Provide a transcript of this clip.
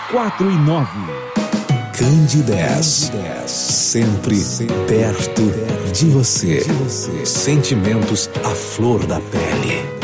3419. Candidez, sempre perto de você. Sentimentos à flor da pele.